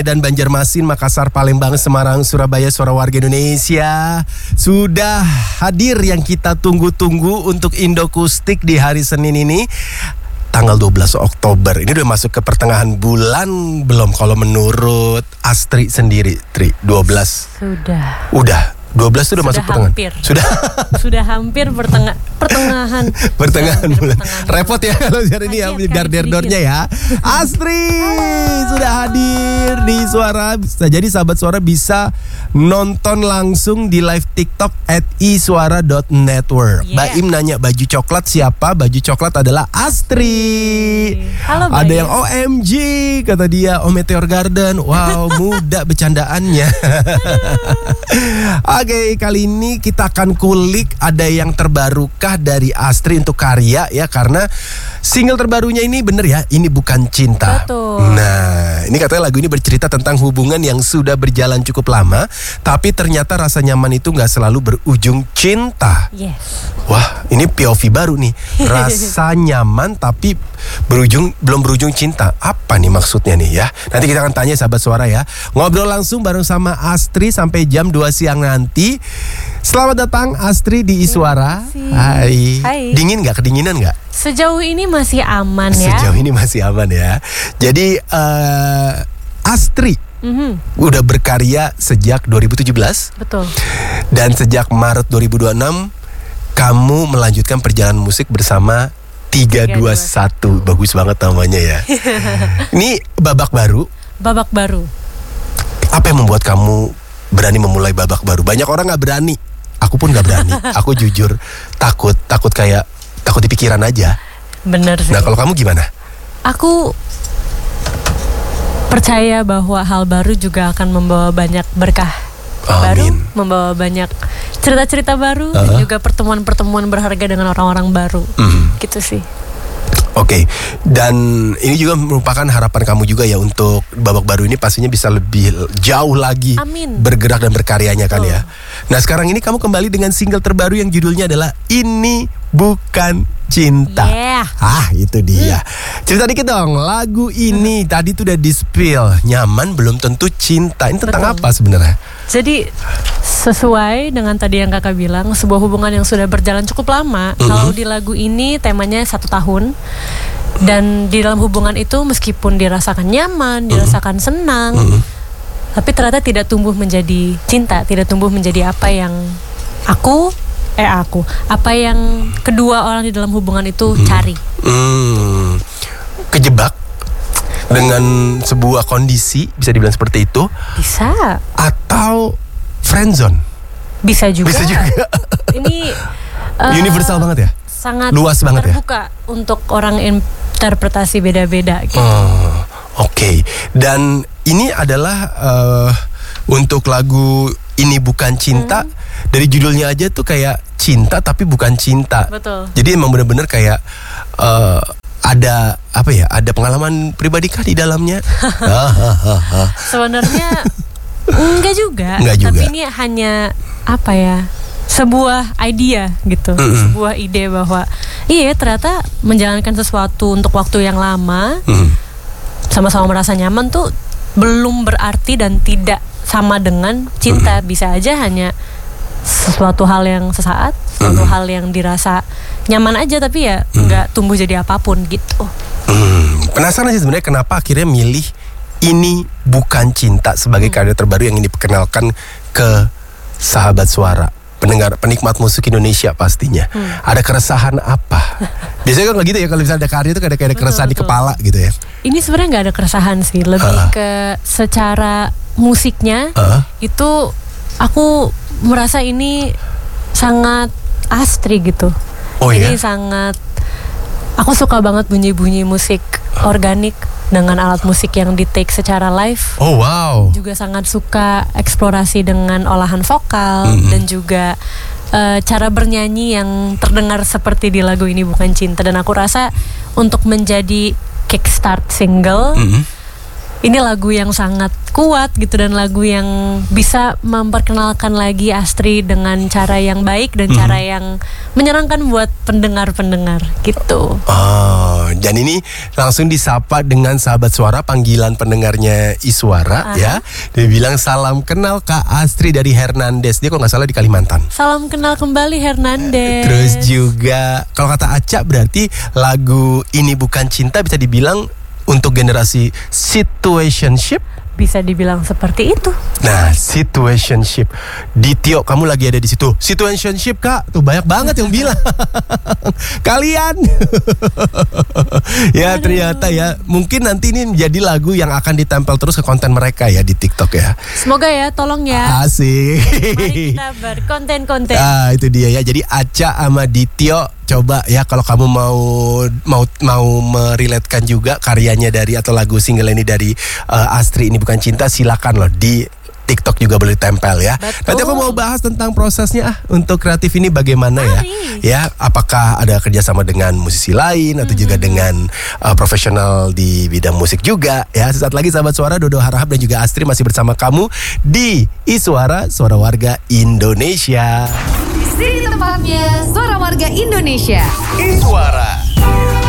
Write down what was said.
Dan Banjarmasin, Makassar, Palembang, Semarang, Surabaya, suara warga Indonesia. Sudah hadir yang kita tunggu-tunggu untuk Indokustik di hari Senin ini, tanggal 12 Oktober. Ini udah masuk ke pertengahan bulan belum kalau menurut Astri sendiri, Tri? 12. Udah 12 sudah masuk pertengahan. Hampir. Sudah hampir pertengahan bulan. Repot ya kalau hari ini ya garder-dornya ya. Astri sudah hadir di Suara. Jadi sahabat Suara bisa nonton langsung di live TikTok @isuara.network. Baim nanya baju coklat siapa? Baju coklat adalah Astri. Halo, ada yang OMG kata dia, Oh Meteor Garden. Wow, muda bercandaannya. Oke, kali ini kita akan kulik ada yang terbarukah dari Astri untuk karya ya, karena single terbarunya ini bener ya, Ini Bukan Cinta. Betul. Nah, ini katanya lagu ini bercerita tentang hubungan yang sudah berjalan cukup lama, tapi ternyata rasa nyaman itu gak selalu berujung cinta. Yes. Wah, ini POV baru nih. Rasa nyaman tapi belum berujung cinta. Apa nih maksudnya nih ya? Nanti kita akan tanya sahabat Suara ya. Ngobrol langsung bareng sama Astri sampai jam 2 siang nanti. Selamat datang Astri di Isuara. Hai. Dingin gak? Kedinginan gak? Sejauh ini masih aman ya. Sejauh ini masih aman ya. Jadi Astri udah berkarya sejak 2017. Betul. Dan sejak Maret 2026 kamu melanjutkan perjalanan musik bersama 321. Bagus banget namanya ya. Ini babak baru. Apa yang membuat kamu berani memulai babak baru? Banyak orang gak berani. Aku pun gak berani. Aku jujur takut di pikiran aja. Bener sih. Nah, kalau kamu gimana? Aku percaya bahwa hal baru juga akan membawa banyak berkah. Baru, membawa banyak cerita-cerita baru, dan juga pertemuan-pertemuan berharga dengan orang-orang baru. Gitu sih. Oke. Dan ini juga merupakan harapan kamu juga ya, untuk babak baru ini pastinya bisa lebih jauh lagi bergerak dan berkaryanya kan ya. Nah, sekarang ini kamu kembali dengan single terbaru yang judulnya adalah Ini Bukan Cinta. Itu dia. Cerita dikit dong, lagu ini tadi tuh udah di-spill, nyaman belum tentu cinta. Ini tentang apa sebenarnya? Jadi sesuai dengan tadi yang kakak bilang, sebuah hubungan yang sudah berjalan cukup lama. Kalau di lagu ini temanya 1 tahun. Dan di dalam hubungan itu meskipun dirasakan nyaman, dirasakan senang, tapi ternyata tidak tumbuh menjadi cinta, tidak tumbuh menjadi apa yang apa yang kedua orang di dalam hubungan itu cari. Kejebak dengan sebuah kondisi, bisa dibilang seperti itu. Bisa. Atau friendzone. Bisa juga. Ini universal banget ya. Sangat luas banget terbuka ya? Untuk orang interpretasi beda-beda gitu. Oke. Dan ini adalah untuk lagu Ini Bukan Cinta. Dari judulnya aja tuh kayak cinta tapi bukan cinta. Betul. Jadi emang benar-benar kayak ada ada pengalaman pribadi kah di dalamnya? Sebenarnya enggak juga. Tapi ini hanya sebuah idea gitu. Sebuah ide bahwa ternyata menjalankan sesuatu untuk waktu yang lama, sama-sama merasa nyaman tuh belum berarti dan tidak sama dengan cinta. Bisa aja hanya sesuatu hal yang sesaat, sesuatu hal yang dirasa nyaman aja, tapi ya nggak tumbuh jadi apapun gitu. Penasaran sih sebenarnya kenapa akhirnya milih Ini Bukan Cinta sebagai karya terbaru yang diperkenalkan ke sahabat Suara, penikmat musik Indonesia pastinya. Ada keresahan apa? Biasanya kan gitu ya, kalau misalnya ada karya itu ada keresahan di kepala gitu ya. Ini sebenarnya nggak ada keresahan sih, lebih ke secara musiknya itu aku merasa ini sangat Astri gitu. Ini sangat, aku suka banget bunyi-bunyi musik organik dengan alat musik yang di take secara live. Juga sangat suka eksplorasi dengan olahan vokal dan juga cara bernyanyi yang terdengar seperti di lagu Ini Bukan Cinta. Dan aku rasa untuk menjadi kickstart single ini lagu yang sangat kuat gitu, dan lagu yang bisa memperkenalkan lagi Astri dengan cara yang baik dan cara yang menyenangkan buat pendengar-pendengar gitu. Oh, dan ini langsung disapa dengan sahabat suara, panggilan pendengarnya Iswara ya. Dia bilang salam kenal Kak Astri dari Hernandez. Dia kalau nggak salah di Kalimantan. Salam kenal kembali Hernandez. Terus juga kalau kata Aca berarti lagu Ini Bukan Cinta bisa dibilang untuk generasi situationship. Bisa dibilang seperti itu. Nah, situationship. Ditio, kamu lagi ada di situ. Situationship, Kak. Tuh banyak banget yang bilang. Kalian. Ya, ternyata ya. Mungkin nanti ini menjadi lagu yang akan ditempel terus ke konten mereka ya di TikTok ya. Semoga ya, tolong ya. Asik. Mari kita berkonten-konten. Ah, itu dia ya. Jadi Aca sama Ditio, coba ya kalau kamu mau merelatekan juga karyanya dari atau lagu single ini dari Astri Ini Bukan Cinta, silakan loh di TikTok juga boleh tempel ya. Betul. Nanti aku mau bahas tentang prosesnya untuk kreatif ini bagaimana ya. Ya, apakah ada kerjasama dengan musisi lain atau juga dengan profesional di bidang musik juga ya. Sesaat lagi sahabat suara, Dodo Harahap dan juga Astri masih bersama kamu di Iswara, Suara Warga Indonesia. Di sini tempatnya Suara Warga Indonesia. Iswara.